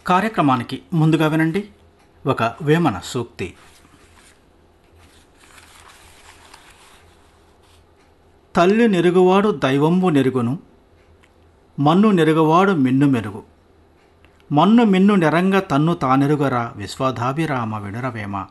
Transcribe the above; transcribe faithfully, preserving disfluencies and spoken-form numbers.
కార్యక్రమానికి ముందుగా వినండి ఒక వేమన సూక్తి. తల్లి నెరుగువాడు దైవంబు నెరుగును, మన్ను నెరుగువాడు మిన్ను మెరుగు. మన్ను మిన్ను నెరంగ తన్ను తానెరుగరా, విశ్వధాభిరామ వినురవేమ.